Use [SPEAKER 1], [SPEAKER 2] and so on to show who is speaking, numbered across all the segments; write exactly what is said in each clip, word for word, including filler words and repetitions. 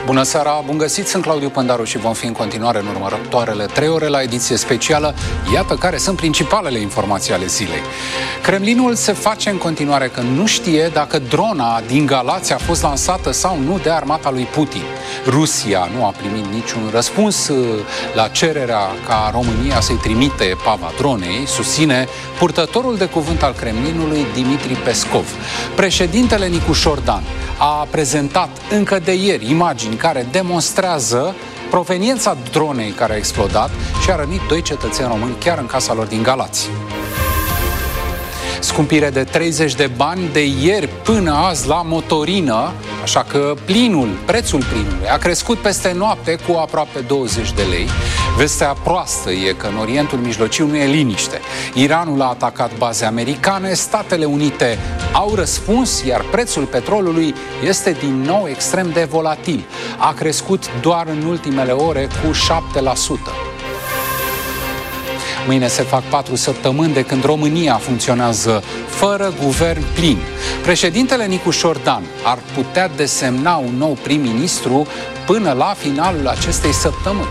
[SPEAKER 1] Bună seara, bun găsit, sunt Claudiu Pândaru și vom fi în continuare în următoarele trei ore la ediție specială. Iată care sunt principalele informații ale zilei. Kremlinul se face în continuare că nu știe dacă drona din Galați a fost lansată sau nu de armata lui Putin. Rusia nu a primit niciun răspuns la cererea ca România să-i trimite epava dronei, susține purtătorul de cuvânt al Kremlinului Dimitri Peskov. Președintele Nicușor Dan a prezentat încă de ieri imagini care demonstrează proveniența dronei care a explodat și a rănit doi cetățeni români chiar în casa lor din Galați. Scumpire de treizeci de bani de ieri până azi la motorină, așa că plinul, prețul plinului a crescut peste noapte cu aproape douăzeci de lei. Vestea proastă e că în Orientul Mijlociu nu e liniște. Iranul a atacat baze americane, Statele Unite au răspuns, iar prețul petrolului este din nou extrem de volatil. A crescut doar în ultimele ore cu șapte la sută. Mâine se fac patru săptămâni de când România funcționează fără guvern plin. Președintele Nicușor Dan ar putea desemna un nou prim-ministru până la finalul acestei săptămâni.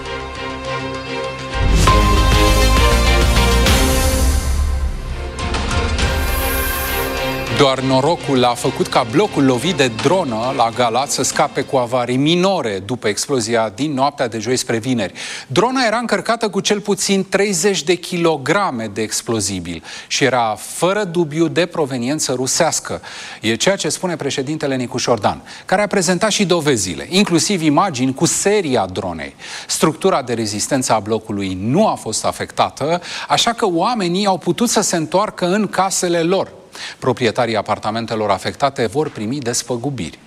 [SPEAKER 1] Doar norocul a făcut ca blocul lovit de dronă la Galați să scape cu avarii minore după explozia din noaptea de joi spre vineri. Drona era încărcată cu cel puțin treizeci de kilograme de explozibil și era fără dubiu de proveniență rusească. E ceea ce spune președintele Nicușor Dan, care a prezentat și dovezile, inclusiv imagini cu seria dronei. Structura de rezistență a blocului nu a fost afectată, așa că oamenii au putut să se întoarcă în casele lor. Proprietarii apartamentelor afectate vor primi despăgubiri.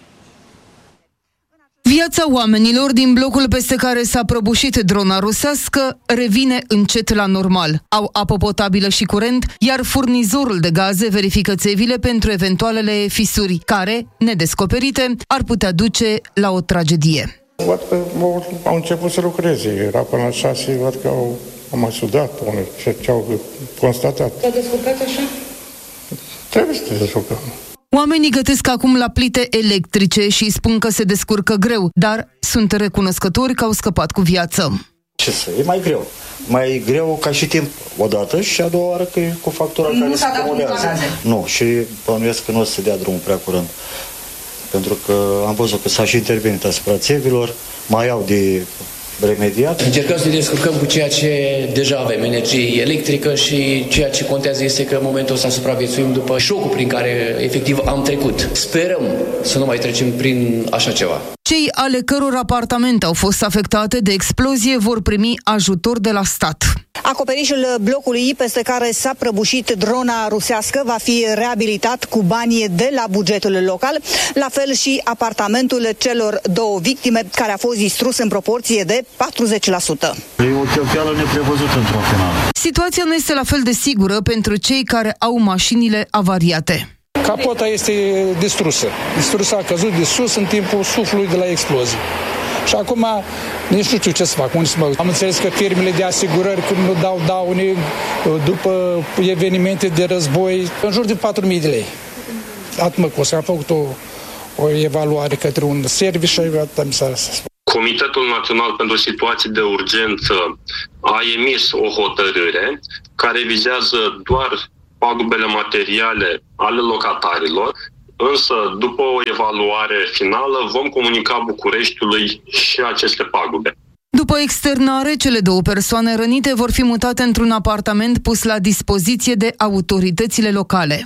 [SPEAKER 2] Viața oamenilor din blocul peste care s-a prăbușit drona rusească revine încet la normal. Au apă potabilă și curent, iar furnizorul de gaze verifică țevile pentru eventualele fisuri, care, nedescoperite, ar putea duce la o tragedie.
[SPEAKER 3] Văd că au început să lucreze. Era până la șase, văd că au, au mai sudat ce au constatat.
[SPEAKER 4] S-a descurcat așa?
[SPEAKER 3] Trebuie să te descurcăm.
[SPEAKER 2] Oamenii gătesc acum la plite electrice și spun că se descurcă greu, dar sunt recunoscători că au scăpat cu viață.
[SPEAKER 5] Ce să, e mai greu. Mai greu ca și timp odată și a doua oară că e cu factura nu care se acumulează. Nu, și bănuiesc că nu o să se dea drumul prea curând. Pentru că am văzut că s-a și intervenit asupra țevilor, mai au de remediat.
[SPEAKER 6] Încercăm să ne descurcăm cu ceea ce deja avem, energie electrică, și ceea ce contează este că în momentul ăsta supraviețuim după șocul prin care efectiv am trecut. Sperăm să nu mai trecem prin așa ceva.
[SPEAKER 2] Cei ale căror apartamente au fost afectate de explozie vor primi ajutor de la stat.
[SPEAKER 7] Acoperișul blocului peste care s-a prăbușit drona rusească va fi reabilitat cu bani de la bugetul local, la fel și apartamentul celor două victime, care a fost distrus în proporție de patruzeci la sută.
[SPEAKER 5] E o cheltuială neprevăzută într-un final.
[SPEAKER 2] Situația nu este la fel de sigură pentru cei care au mașinile avariate.
[SPEAKER 8] Capota este distrusă. Distrusă, a căzut de sus în timpul suflului de la explozie. Și acum nici nu știu ce să fac, unde să mă... Am înțeles că firmele de asigurări, când nu dau daune după evenimente de război, în jur de patru mii de lei. Atât mă costă. Am făcut o, o evaluare către un serviciu și atât mi s-a...
[SPEAKER 9] Comitetul Național pentru Situații de Urgență a emis o hotărâre care vizează doar pagubele materiale ale locatarilor, însă după o evaluare finală vom comunica Bucureștiului și aceste pagube.
[SPEAKER 2] După externare, cele două persoane rănite vor fi mutate într-un apartament pus la dispoziție de autoritățile locale.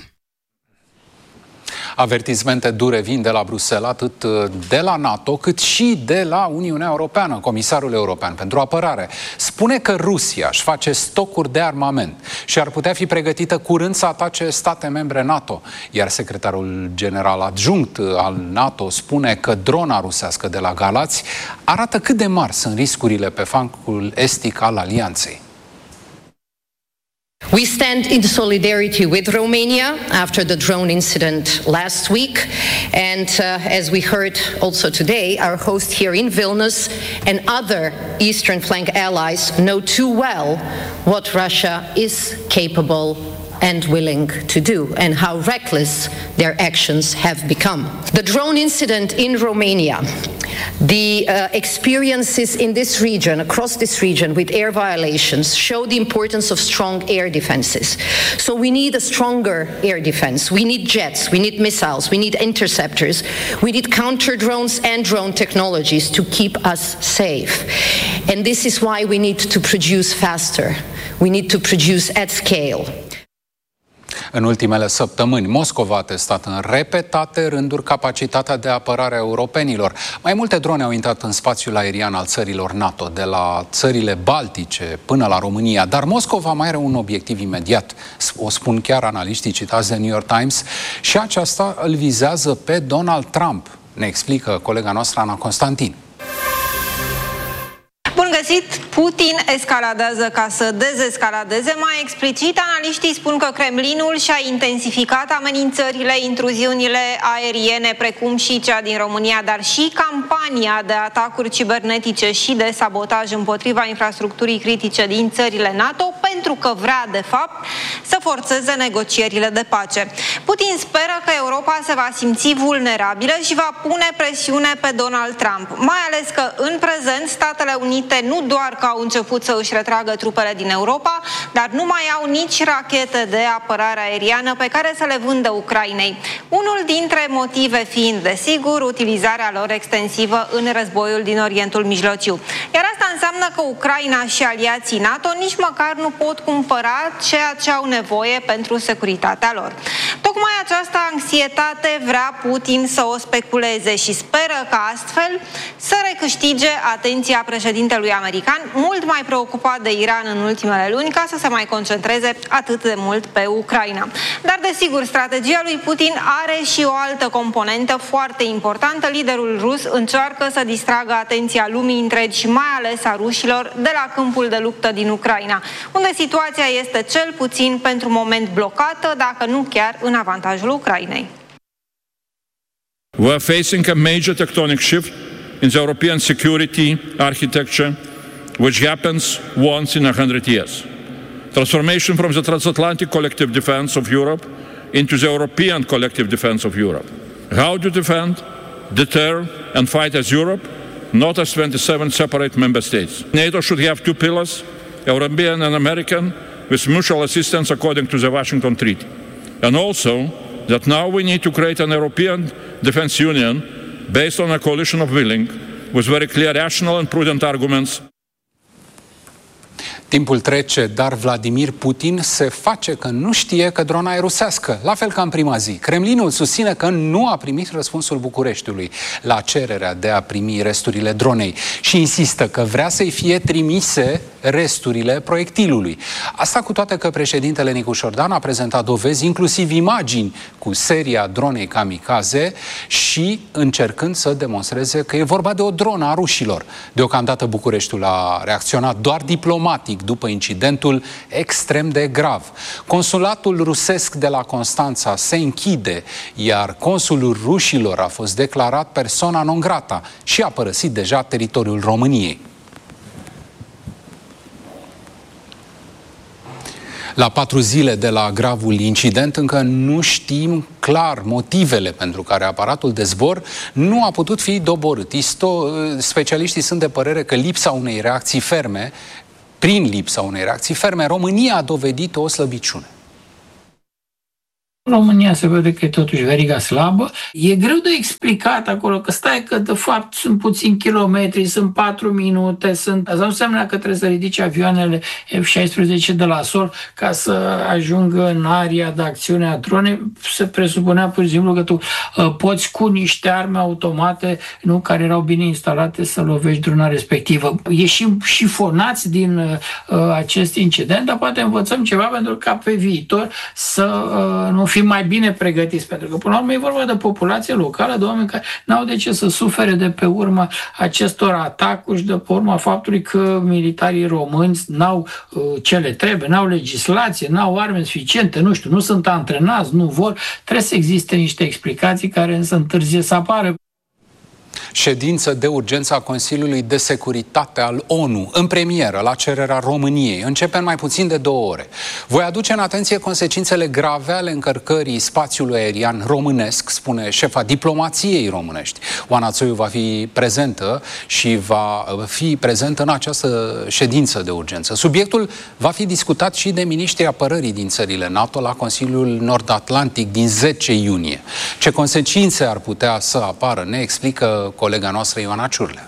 [SPEAKER 1] Avertismente dure vin de la Bruxelles, atât de la NATO, cât și de la Uniunea Europeană. Comisarul European pentru Apărare spune că Rusia își face stocuri de armament și ar putea fi pregătită curând să atace state membre NATO. Iar secretarul general adjunct al NATO spune că drona rusească de la Galați arată cât de mari sunt riscurile pe flancul estic al alianței.
[SPEAKER 10] We stand in solidarity with Romania after the drone incident last week, and uh, as we heard also today, our host here in Vilnius and other Eastern flank allies know too well what Russia is capable and willing to do, and how reckless their actions have become. The drone incident in Romania The uh, experiences in this region, across this region, with air violations show the importance of strong air defenses. So we need a stronger air defense. We need jets, we need missiles, we need interceptors, we need counter drones and drone technologies to keep us safe. And this is why we need to produce faster. We need to produce at scale.
[SPEAKER 1] În ultimele săptămâni, Moscova a testat în repetate rânduri capacitatea de apărare a europenilor. Mai multe drone au intrat în spațiul aerian al țărilor NATO, de la țările Baltice până la România. Dar Moscova mai are un obiectiv imediat, o spun chiar analiștii citați de New York Times, și aceasta îl vizează pe Donald Trump. Ne explică colega noastră Ana Constantin.
[SPEAKER 4] Bun găsit! Putin escaladează ca să dezescaladeze. Mai explicit, analiștii spun că Kremlinul și-a intensificat amenințările, intruziunile aeriene, precum și cea din România, dar și campania de atacuri cibernetice și de sabotaj împotriva infrastructurii critice din țările NATO, pentru că vrea, de fapt, să forțeze negocierile de pace. Putin speră că Europa se va simți vulnerabilă și va pune presiune pe Donald Trump, mai ales că în prezent Statele Unite nu doar că au început să își retragă trupele din Europa, dar nu mai au nici rachete de apărare aeriană pe care să le vândă Ucrainei. Unul dintre motive fiind, desigur, utilizarea lor extensivă în războiul din Orientul Mijlociu. Iar asta înseamnă că Ucraina și aliații NATO nici măcar nu pot cumpăra ceea ce au nevoie pentru securitatea lor. Tocmai această anxietate vrea Putin să o speculeze și speră că astfel să recâștige atenția președintelui american, mult mai preocupat de Iran în ultimele luni, ca să se mai concentreze atât de mult pe Ucraina. Dar, desigur, strategia lui Putin are și o altă componentă foarte importantă. Liderul rus încearcă să distragă atenția lumii întregi și mai ales a rușilor de la câmpul de luptă din Ucraina, unde situația este cel puțin pentru moment blocată, dacă nu chiar în avantajul Ucrainei.
[SPEAKER 11] We are facing a major tectonic shift in the European security architecture, which happens once in a hundred years. Transformation from the transatlantic collective defense of Europe into the European collective defense of Europe. How to defend, deter and fight as Europe, not as twenty-seven separate member states. NATO should have two pillars, European and American, with mutual assistance according to the Washington Treaty. And also that now we need to create an European defense union based on a coalition of willing, with very clear, rational and prudent arguments.
[SPEAKER 1] Timpul trece, dar Vladimir Putin se face că nu știe că drona e rusească, la fel ca în prima zi. Kremlinul susține că nu a primit răspunsul Bucureștiului la cererea de a primi resturile dronei și insistă că vrea să-i fie trimise resturile proiectilului. Asta cu toate că președintele Nicu Șordan a prezentat dovezi, inclusiv imagini cu seria dronei kamikaze și încercând să demonstreze că e vorba de o dronă a rușilor. Deocamdată Bucureștiul a reacționat doar diplomatic după incidentul extrem de grav. Consulatul rusesc de la Constanța se închide, iar consulul rușilor a fost declarat persona non grata și a părăsit deja teritoriul României. La patru zile de la gravul incident, încă nu știm clar motivele pentru care aparatul de zbor nu a putut fi doborât. Isto- specialiștii sunt de părere că lipsa unei reacții ferme, prin lipsa unei reacții ferme, România a dovedit o slăbiciune.
[SPEAKER 12] România se vede că e totuși veriga slabă. E greu de explicat acolo, că stai că de fapt sunt puțini kilometri, sunt patru minute, sunt... Asta nu înseamnă că trebuie să ridici avioanele F șaisprezece de la sol ca să ajungă în area de acțiune a dronei. Se presupunea pur și simplu că tu uh, poți cu niște arme automate, nu, care erau bine instalate, să lovești drona respectivă. Ieșim șifonați din uh, acest incident, dar poate învățăm ceva pentru ca pe viitor să uh, nu fim mai bine pregătiți, pentru că până la urmă e vorba de populație locală, de oameni care n-au de ce să sufere de pe urma acestor atacuri și de pe urma faptului că militarii români n-au uh, ce le trebuie, n-au legislație, n-au arme suficiente, nu știu, nu sunt antrenați, nu vor. Trebuie să existe niște explicații care însă întârzie să apară.
[SPEAKER 1] Ședință de urgență a Consiliului de Securitate al ONU, în premieră, la cererea României. Începe în mai puțin de două ore. Voi aduce în atenție consecințele grave ale încărcării spațiului aerian românesc, spune șefa diplomației românești. Oana Țoiu va fi prezentă și va fi prezentă în această ședință de urgență. Subiectul va fi discutat și de miniștrii apărării din țările NATO la Consiliul Nord-Atlantic din zece iunie. Ce consecințe ar putea să apară, ne explică colega noastră Ioana Ciurlea.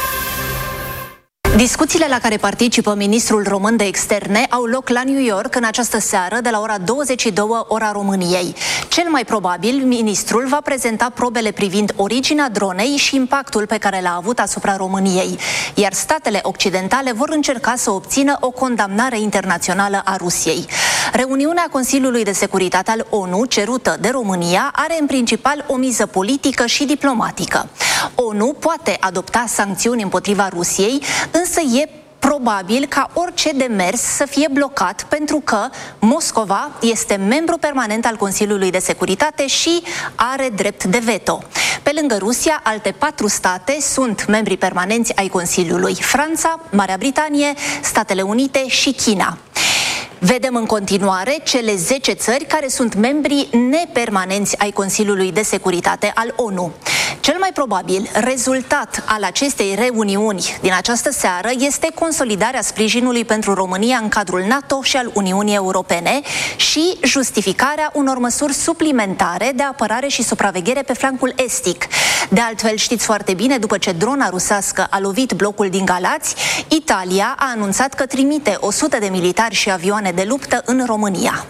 [SPEAKER 13] Discuțiile la care participă ministrul român de externe au loc la New York în această seară de la ora douăzeci și două ora României. Cel mai probabil, ministrul va prezenta probele privind originea dronei și impactul pe care l-a avut asupra României, iar statele occidentale vor încerca să obțină o condamnare internațională a Rusiei. Reuniunea Consiliului de Securitate al ONU, cerută de România, are în principal o miză politică și diplomatică. ONU poate adopta sancțiuni împotriva Rusiei, însă e probabil ca orice demers să fie blocat pentru că Moscova este membru permanent al Consiliului de Securitate și are drept de veto. Pe lângă Rusia, alte patru state sunt membri permanenți ai Consiliului: Franța, Marea Britanie, Statele Unite și China. Vedem în continuare cele zece țări care sunt membri nepermanenți ai Consiliului de Securitate al ONU. Cel mai probabil rezultat al acestei reuniuni din această seară este consolidarea sprijinului pentru România în cadrul NATO și al Uniunii Europene și justificarea unor măsuri suplimentare de apărare și supraveghere pe flancul estic. De altfel, știți foarte bine, după ce drona rusească a lovit blocul din Galați, Italia a anunțat că trimite o sută de militari și avioane de luptă în România.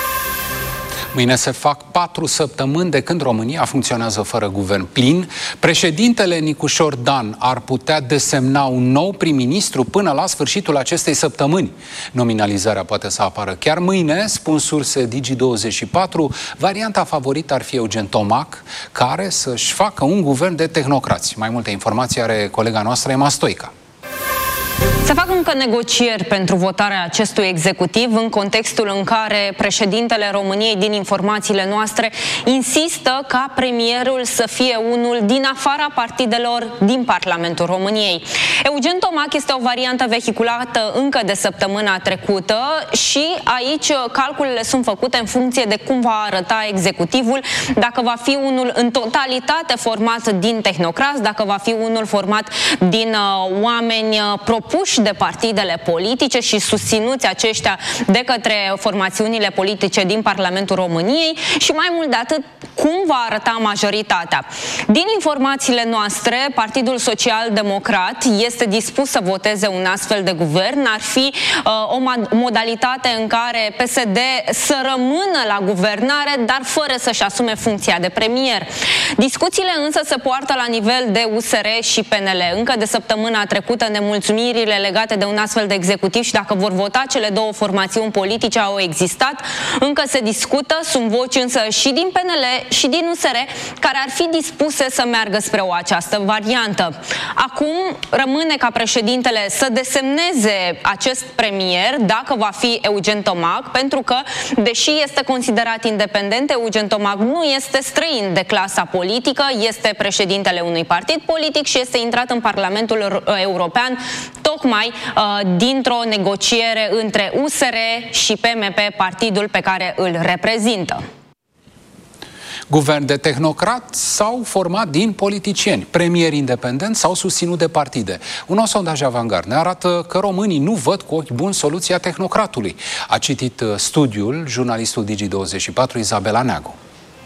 [SPEAKER 1] Mâine se fac patru săptămâni de când România funcționează fără guvern plin. Președintele Nicușor Dan ar putea desemna un nou prim-ministru până la sfârșitul acestei săptămâni. Nominalizarea poate să apară chiar mâine, spun surse Digi douăzeci și patru. Varianta favorită ar fi Eugen Tomac, care să-și facă un guvern de tehnocrați. Mai multe informații are colega noastră Emma Stoica.
[SPEAKER 14] Se fac încă negocieri pentru votarea acestui executiv în contextul în care președintele României, din informațiile noastre, insistă ca premierul să fie unul din afara partidelor din Parlamentul României. Eugen Tomac este o variantă vehiculată încă de săptămâna trecută și aici calculele sunt făcute în funcție de cum va arăta executivul, dacă va fi unul în totalitate format din tehnocrați, dacă va fi unul format din uh, oameni propuși de partidele politice și susținuți aceștia de către formațiunile politice din Parlamentul României și mai mult de atât, cum va arăta majoritatea. Din informațiile noastre, Partidul Social-Democrat este dispus să voteze un astfel de guvern. Ar fi uh, o modalitate în care P S D să rămână la guvernare, dar fără să-și asume funcția de premier. Discuțiile însă se poartă la nivel de U S R și P N L. Încă de săptămâna trecută, nemulțumirile legate de un astfel de executiv și dacă vor vota cele două formațiuni politice au existat. Încă se discută, sunt voci însă și din P N L și din U S R care ar fi dispuse să meargă spre o această variantă. Acum rămâne ca președintele să desemneze acest premier, dacă va fi Eugen Tomac, pentru că, deși este considerat independent, Eugen Tomac nu este străin de clasa politică, este președintele unui partid politic și este intrat în Parlamentul European tocmai uh, dintr-o negociere între U S R și P M P, partidul pe care îl reprezintă.
[SPEAKER 1] Guvern de tehnocrați sau format din politicieni, premieri independenți sau susținut de partide. Un nou sondaj Avangard ne arată că românii nu văd cu ochi buni soluția tehnocratului. A citit studiul jurnalistul Digi douăzeci și patru Izabela Neagu.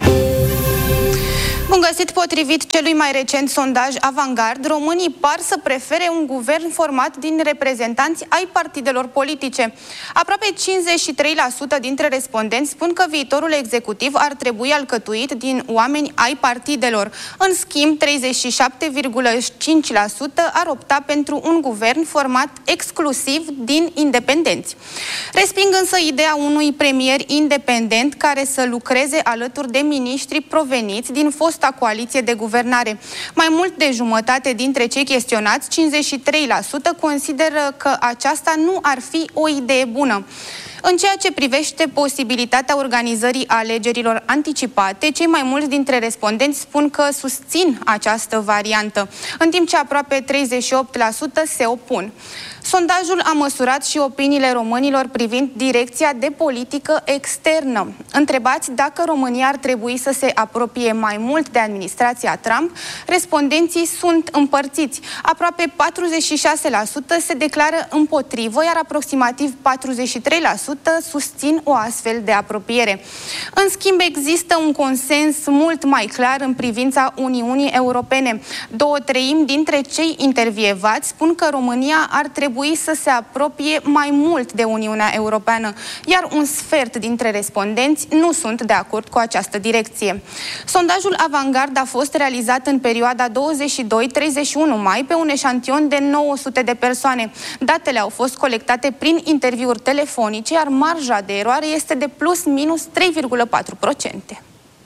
[SPEAKER 15] Bun găsit, potrivit celui mai recent sondaj Avangard, românii par să prefere un guvern format din reprezentanți ai partidelor politice. Aproape cincizeci și trei la sută dintre respondenți spun că viitorul executiv ar trebui alcătuit din oameni ai partidelor. În schimb, treizeci și șapte virgulă cinci la sută ar opta pentru un guvern format exclusiv din independenți. Resping însă ideea unui premier independent care să lucreze alături de miniștri proveniți din fosta coaliție de guvernare. Mai mult de jumătate dintre cei chestionați, cincizeci și trei la sută, consideră că aceasta nu ar fi o idee bună. În ceea ce privește posibilitatea organizării alegerilor anticipate, cei mai mulți dintre respondenți spun că susțin această variantă, în timp ce aproape treizeci și opt la sută se opun. Sondajul a măsurat și opiniile românilor privind direcția de politică externă. Întrebați dacă România ar trebui să se apropie mai mult de administrația Trump, respondenții sunt împărțiți. Aproape patruzeci și șase la sută se declară împotrivă, iar aproximativ patruzeci și trei la sută susțin o astfel de apropiere. În schimb, există un consens mult mai clar în privința Uniunii Europene. Două treimi dintre cei intervievați spun că România ar trebui să se apropie mai mult de Uniunea Europeană, iar un sfert dintre respondenți nu sunt de acord cu această direcție. Sondajul Avangard a fost realizat în perioada douăzeci și doi treizeci și unu mai pe un eșantion de nouă sute de persoane. Datele au fost colectate prin interviuri telefonice, iar marja de eroare este de plus minus trei virgulă patru la sută.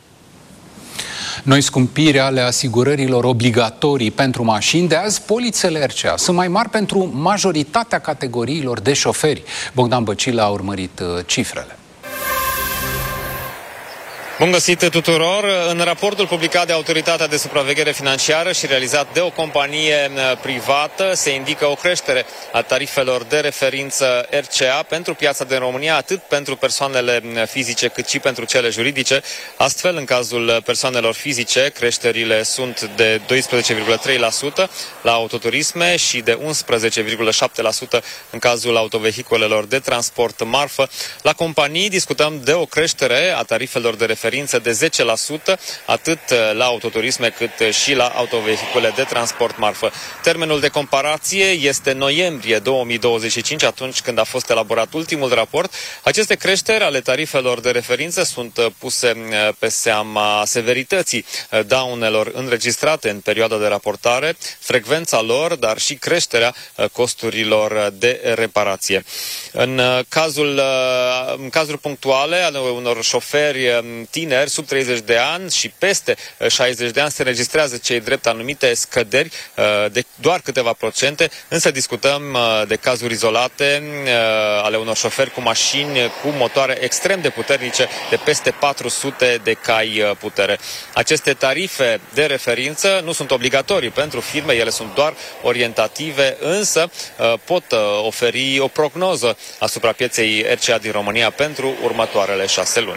[SPEAKER 1] Noi scumpiri ale asigurărilor obligatorii pentru mașini, de azi polițele R C A sunt mai mari pentru majoritatea categoriilor de șoferi. Bogdan Băcilă a urmărit cifrele.
[SPEAKER 16] Bun găsit tuturor! În raportul publicat de Autoritatea de Supraveghere Financiară și realizat de o companie privată se indică o creștere a tarifelor de referință R C A pentru piața din România, atât pentru persoanele fizice cât și pentru cele juridice. Astfel, în cazul persoanelor fizice, creșterile sunt de doisprezece virgulă trei la sută la autoturisme și de unsprezece virgulă șapte la sută în cazul autovehiculelor de transport marfă. La companii discutăm de o creștere a tarifelor de referință de zece la sută, atât la autoturisme cât și la autovehicule de transport marfă. Termenul de comparație este noiembrie două mii douăzeci și cinci, atunci când a fost elaborat ultimul raport. Aceste creșteri ale tarifelor de referință sunt puse pe seama severității daunelor înregistrate în perioada de raportare, frecvența lor, dar și creșterea costurilor de reparație. În cazul, în cazuri punctuale ale unor șoferi tineri sub treizeci de ani și peste șaizeci de ani se înregistrează cei drept anumite scăderi de doar câteva procente, însă discutăm de cazuri izolate ale unor șoferi cu mașini cu motoare extrem de puternice, de peste patru sute de cai putere. Aceste tarife de referință nu sunt obligatorii pentru firme, ele sunt doar orientative, însă pot oferi o prognoză asupra pieței R C A din România pentru următoarele șase luni.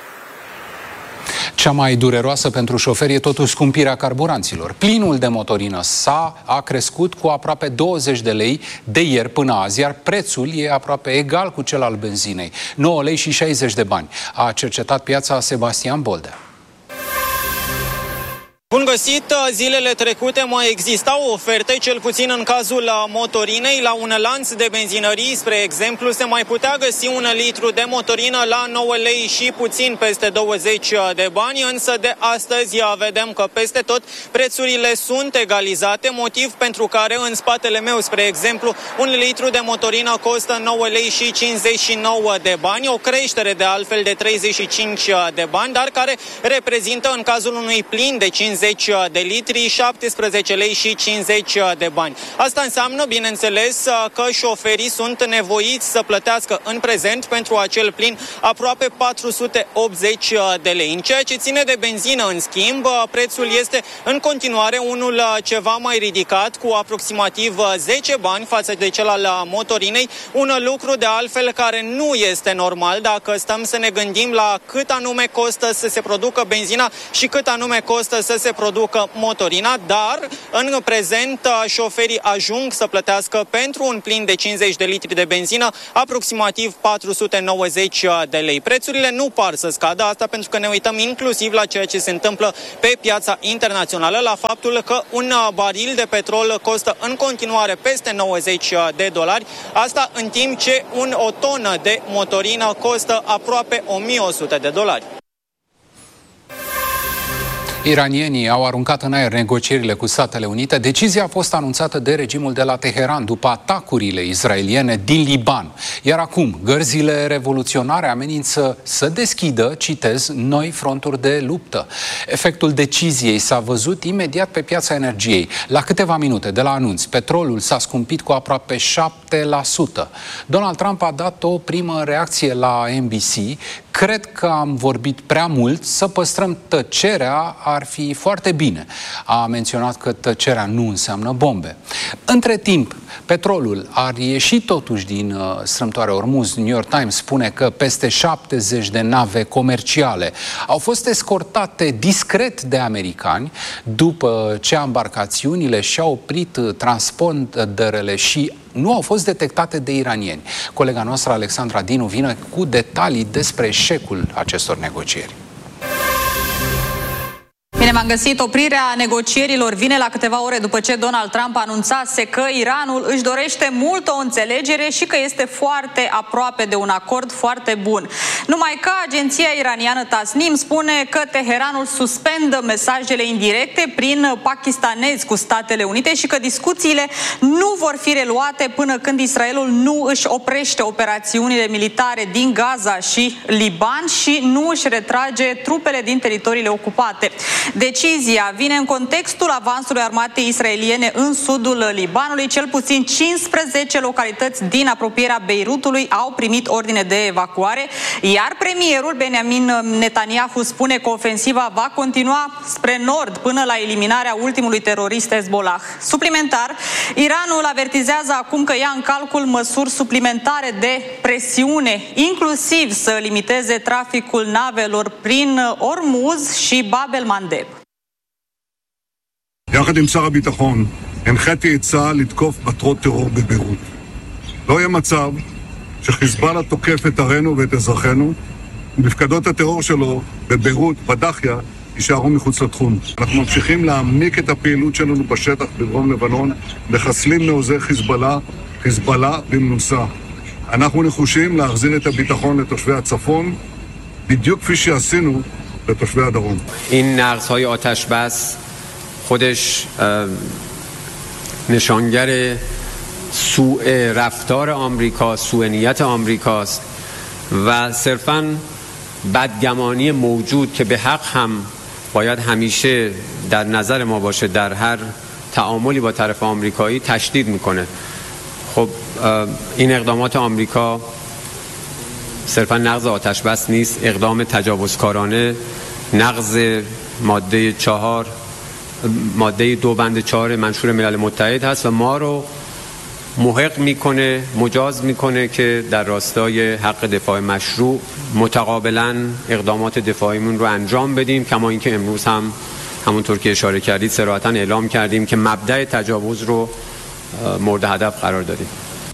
[SPEAKER 1] Cea mai dureroasă pentru șoferi e totuși scumpirea carburanților. Plinul de motorină S A a crescut cu aproape douăzeci de lei de ieri până azi, iar prețul e aproape egal cu cel al benzinei, nouă lei și șaizeci de bani. A cercetat piața Sebastian Boldea.
[SPEAKER 17] Bun găsit! Zilele trecute mai existau oferte, cel puțin în cazul motorinei. La un lanț de benzinării, spre exemplu, se mai putea găsi un litru de motorină la nouă lei și puțin peste douăzeci de bani, însă de astăzi vedem că peste tot prețurile sunt egalizate, motiv pentru care în spatele meu, spre exemplu, un litru de motorină costă nouă lei și cincizeci și nouă de bani, o creștere de altfel de treizeci și cinci de bani, dar care reprezintă în cazul unui plin de cincizeci de litri, șaptesprezece lei și cincizeci de bani. Asta înseamnă, bineînțeles, că șoferii sunt nevoiți să plătească în prezent pentru acel plin aproape patru sute optzeci de lei. În ceea ce ține de benzină, în schimb, prețul este în continuare unul ceva mai ridicat, cu aproximativ zece bani față de cel al motorinei, un lucru de altfel care nu este normal dacă stăm să ne gândim la cât anume costă să se producă benzina și cât anume costă să se producă motorina, dar în prezent șoferii ajung să plătească pentru un plin de cincizeci de litri de benzină aproximativ patru sute nouăzeci de lei. Prețurile nu par să scadă, asta pentru că ne uităm inclusiv la ceea ce se întâmplă pe piața internațională, la faptul că un baril de petrol costă în continuare peste nouăzeci de dolari, asta în timp ce un, o tonă de motorină costă aproape o mie o sută de dolari.
[SPEAKER 1] Iranienii au aruncat în aer negocierile cu Statele Unite. Decizia a fost anunțată de regimul de la Teheran după atacurile israeliene din Liban. Iar acum, gărzile revoluționare amenință să deschidă, citez, noi fronturi de luptă. Efectul deciziei s-a văzut imediat pe piața energiei. La câteva minute de la anunț, petrolul s-a scumpit cu aproape șapte la sută. Donald Trump a dat o primă reacție la N B C. Cred că am vorbit prea mult, să păstrăm tăcerea ar fi foarte bine. A menționat că tăcerea nu înseamnă bombe. Între timp, petrolul ar ieși totuși din uh, strâmtoarea Ormuz. New York Times spune că peste șaptezeci de nave comerciale au fost escortate discret de americani după ce embarcațiunile și-au oprit transponderele și nu au fost detectate de iranieni. Colega noastră, Alexandra Dinu, vine cu detalii despre eșecul acestor negocieri.
[SPEAKER 18] Bine, m-am găsit. Oprirea negocierilor vine la câteva ore după ce Donald Trump anunțase că Iranul își dorește mult o înțelegere și că este foarte aproape de un acord foarte bun. Numai că agenția iraniană Tasnim spune că Teheranul suspendă mesajele indirecte prin pakistanezi cu Statele Unite și că discuțiile nu vor fi reluate până când Israelul nu își oprește operațiunile militare din Gaza și Liban și nu își retrage trupele din teritoriile ocupate. Decizia vine în contextul avansului armatei israeliene în sudul Libanului. Cel puțin cincisprezece localități din apropierea Beirutului au primit ordine de evacuare, iar premierul Benjamin Netanyahu spune că ofensiva va continua spre nord până la eliminarea ultimului terorist Hezbollah. Suplimentar, Iranul avertizează acum că ia în calcul măsuri suplimentare de presiune, inclusiv să limiteze traficul navelor prin Ormuz și Bab el-Mandeb.
[SPEAKER 19] יחד עם שר הביטחון, הנחיתי את צה"ל לתקוף מטרות טרור בביירות. לא יהיה מצב שחיזבאללה תוקף את ערינו ואת אזרחינו, ומפקדות הטרור שלו בביירות, בדחיה, יישארו מחוץ לתחום. אנחנו ממשיכים להעמיק את הפעילות שלנו בשטח בדרום לבנון, מחסלים מעוזי חיזבאללה, חיזבאללה במנוסה. אנחנו נחושים להחזיר את הביטחון לתושבי הצפון, בדיוק כפי שעשינו לתושבי הדרום.
[SPEAKER 20] این نقض‌های آتش بس خودش نشانگر سوء رفتار آمریکا، سوء نیت آمریکاست و صرفاً بدگمانی موجود که به حق هم باید همیشه در نظر ما باشه در هر تعاملی با طرف آمریکایی تشدید میکنه. خب این اقدامات آمریکا صرفاً نقض آتش بس نیست، اقدام تجاوزکارانه، نقض ماده چهار ماده دو بند چهار منشور ملل متحد هست و ما رو محق میکنه، مجاز میکنه که در راستای حق دفاع مشروع متقابلا اقدامات دفاعیمون رو انجام بدیم، کما اینکه امروز هم همونطور که اشاره کردید صراحتاً اعلام کردیم که مبدأ تجاوز رو مورد هدف قرار دادیم.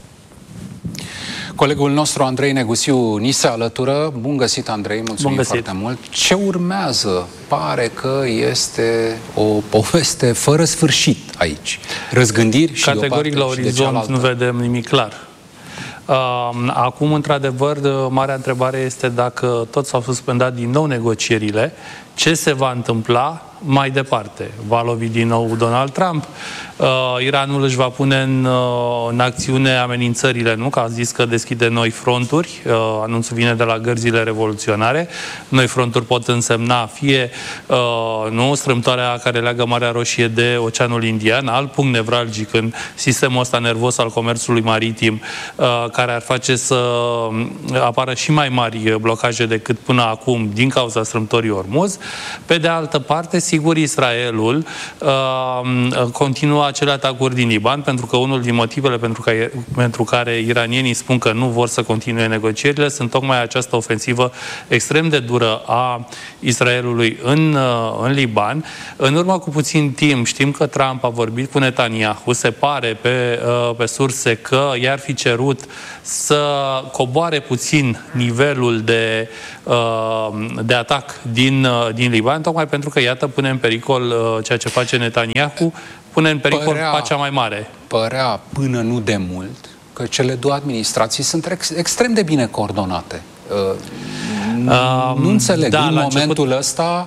[SPEAKER 1] Colegul nostru, Andrei Negusiu, ni se alătură. Bun găsit, Andrei, mulțumim foarte mult. Ce urmează? Pare că este o poveste fără sfârșit aici. Răzgândiri și
[SPEAKER 21] categoric
[SPEAKER 1] de o parte
[SPEAKER 21] la
[SPEAKER 1] și de
[SPEAKER 21] orizont nu vedem nimic clar. Acum, într-adevăr, marea întrebare este dacă tot s-au suspendat din nou negocierile, ce se va întâmpla mai departe? Va lovi din nou Donald Trump? Uh, Iranul își va pune în, uh, în acțiune amenințările, nu? Că a zis că deschide noi fronturi. Uh, anunțul vine de la gărzile revoluționare. Noi fronturi pot însemna fie uh, nu, strâmtoarea care leagă Marea Roșie de Oceanul Indian, alt punct nevralgic în sistemul ăsta nervos al comerțului maritim, uh, care ar face să apară și mai mari blocaje decât până acum din cauza strâmtorii Ormuz. Pe de altă parte, sigur, Israelul uh, continuă acele atacuri din Liban, pentru că unul din motivele pentru care, pentru care iranienii spun că nu vor să continue negocierile sunt tocmai această ofensivă extrem de dură a Israelului în, uh, în Liban. În urmă cu puțin timp știm că Trump a vorbit cu Netanyahu, se pare pe, uh, pe surse că i-ar fi cerut să coboare puțin nivelul de, uh, de atac din, uh, din Liban, tocmai pentru că, iată, pune în pericol uh, ceea ce face Netanyahu, pune în pericol părea, pacea mai mare.
[SPEAKER 1] Părea până nu de mult că cele două administrații sunt ex- extrem de bine coordonate. Uh, um, nu înțeleg, da, în momentul început... ăsta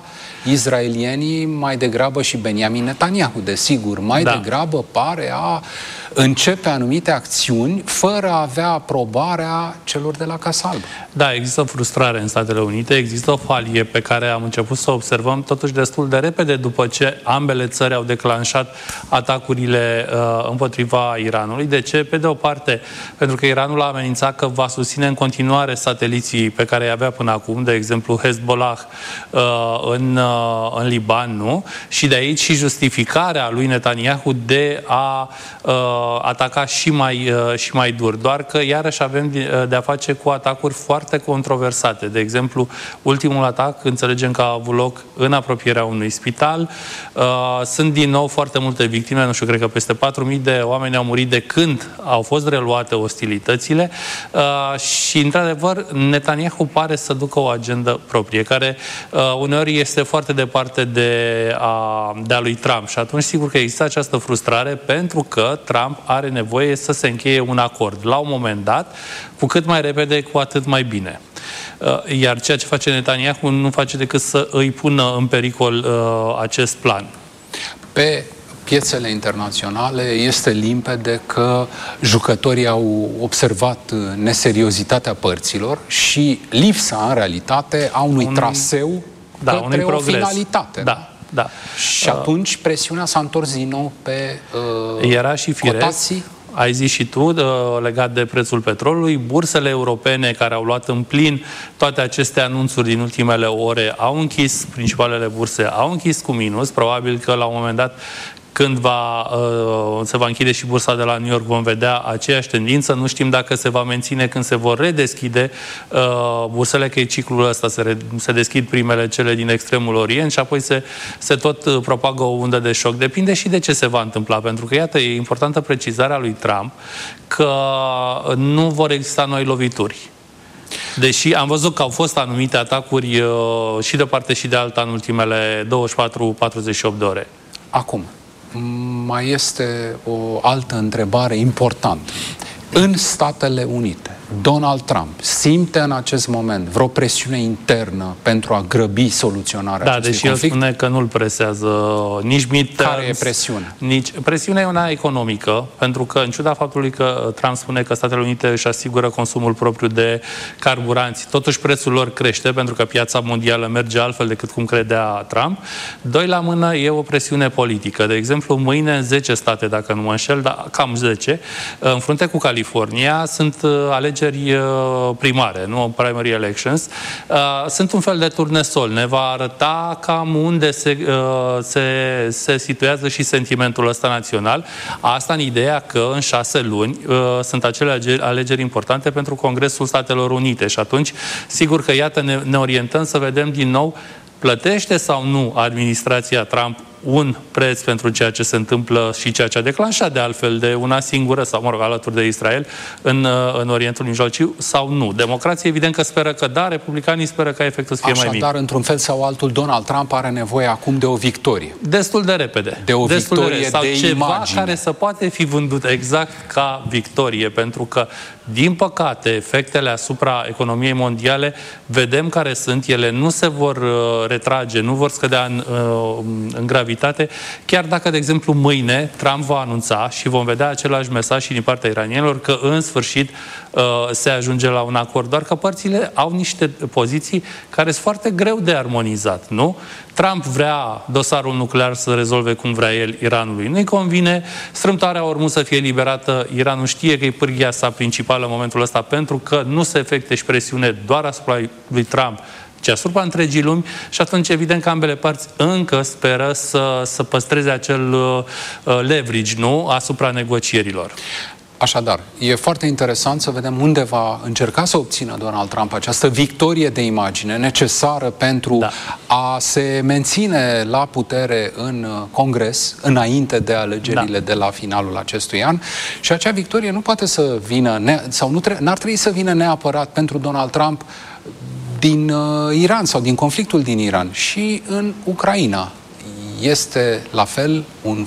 [SPEAKER 1] Izraelienii mai degrabă și Benjamin Netanyahu, desigur, mai da. degrabă pare a începe anumite acțiuni fără a avea aprobarea celor de la Casa Albă.
[SPEAKER 21] Da, există frustrare în Statele Unite, există o falie pe care am început să o observăm totuși destul de repede după ce ambele țări au declanșat atacurile uh, împotriva Iranului. De ce? Pe de o parte, pentru că Iranul a amenințat că va susține în continuare sateliții pe care îi avea până acum, de exemplu Hezbollah uh, în, uh, în Liban, nu? Și de aici și justificarea lui Netanyahu de a uh, ataca și mai, uh, și mai dur. Doar că iarăși avem de, de a face cu atacuri foarte controversate. De exemplu, ultimul atac, înțelegem că a avut loc în apropierea unui spital. Uh, sunt din nou foarte multe victime, nu știu, cred că peste patru mii de oameni au murit de când au fost reluate ostilitățile uh, și, într-adevăr, Netanyahu pare să ducă o agendă proprie, care uh, uneori este foarte departe de a, de a lui Trump. Și atunci, sigur că există această frustrare pentru că Trump are nevoie să se încheie un acord. La un moment dat, cu cât mai repede, cu atât mai bine. Uh, iar ceea ce face Netanyahu nu face decât să îi pună în pericol uh, acest plan.
[SPEAKER 1] Pe piețele internaționale este limpede că jucătorii au observat neseriozitatea părților și lipsa, în realitate, a unui un, traseu
[SPEAKER 21] da,
[SPEAKER 1] către
[SPEAKER 21] unui
[SPEAKER 1] o finalitate.
[SPEAKER 21] Da, da.
[SPEAKER 1] Și atunci presiunea s-a întors din nou pe uh,
[SPEAKER 21] Era și firesc.
[SPEAKER 1] cotații.
[SPEAKER 21] Ai zis și tu, legat de prețul petrolului, bursele europene care au luat în plin toate aceste anunțuri din ultimele ore au închis, principalele burse au închis cu minus, probabil că la un moment dat când va, uh, se va închide și bursa de la New York, vom vedea aceeași tendință. Nu știm dacă se va menține când se vor redeschide uh, bursele, că e ciclul ăsta, se, re, se deschid primele cele din extremul Orient și apoi se, se tot uh, propagă o undă de șoc. Depinde și de ce se va întâmpla, pentru că, iată, e importantă precizarea lui Trump că nu vor exista noi lovituri. Deși am văzut că au fost anumite atacuri uh, și de parte și de alta în ultimele douăzeci și patru patruzeci și opt de ore.
[SPEAKER 1] Acum, mai este o altă întrebare importantă. În Statele Unite, Donald Trump simte în acest moment vreo presiune internă pentru a grăbi soluționarea
[SPEAKER 21] da,
[SPEAKER 1] acestui
[SPEAKER 21] deși
[SPEAKER 1] conflict?
[SPEAKER 21] el spune că nu-l presează nici midterms.
[SPEAKER 1] Care e presiunea?
[SPEAKER 21] Nici... Presiunea e una economică, pentru că, în ciuda faptului că Trump spune că Statele Unite își asigură consumul propriu de carburanți, totuși prețul lor crește, pentru că piața mondială merge altfel decât cum credea Trump. Doi la mână e o presiune politică. De exemplu, mâine în zece state, dacă nu mă înșel, dar cam zece, în frunte cu California, sunt alegeri primare, nu primary elections. Sunt un fel de turnesol. Ne va arăta cam unde se, se, se situează și sentimentul ăsta național. Asta în ideea că în șase luni sunt acele alegeri importante pentru Congresul Statelor Unite și atunci, sigur că iată ne, ne orientăm să vedem din nou plătește sau nu administrația Trump un preț pentru ceea ce se întâmplă și ceea ce a declanșat de altfel de una singură, sau mă rog, alături de Israel, în, în Orientul Mijlociu, sau nu. Democrații evident că speră că da, republicanii speră ca efectul să fie
[SPEAKER 1] Așadar,
[SPEAKER 21] mai mic.
[SPEAKER 1] Așadar, într-un fel sau altul, Donald Trump are nevoie acum de o victorie.
[SPEAKER 21] Destul de repede.
[SPEAKER 1] De o
[SPEAKER 21] Destul
[SPEAKER 1] victorie
[SPEAKER 21] de, sau
[SPEAKER 1] de
[SPEAKER 21] ceva
[SPEAKER 1] imagine.
[SPEAKER 21] care să poate fi vândut exact ca victorie, pentru că, din păcate, efectele asupra economiei mondiale, vedem care sunt, ele nu se vor uh, retrage, nu vor scădea în, uh, în gravitate, chiar dacă, de exemplu, mâine Trump va anunța și vom vedea același mesaj și din partea iranienilor că, în sfârșit, uh, se ajunge la un acord. Doar că părțile au niște poziții care sunt foarte greu de armonizat, nu? Trump vrea dosarul nuclear să rezolve cum vrea el Iranului. Nu-i convine, strâmtoarea Ormuz să fie eliberată, Iranul știe că e pârghia sa principală în momentul ăsta, pentru că nu se efecte și presiune doar asupra lui Trump, ci asupra întregii lumi și atunci evident că ambele părți încă speră să, să păstreze acel uh, leverage, nu? Asupra negocierilor.
[SPEAKER 1] Așadar, e foarte interesant să vedem unde va încerca să obțină Donald Trump această victorie de imagine necesară pentru da. a se menține la putere în Congres înainte de alegerile da. de la finalul acestui an. Și acea victorie nu poate să vină, ne- sau nu tre- n-ar trebui să vină neapărat pentru Donald Trump din uh, Iran sau din conflictul din Iran. Și în Ucraina este la fel un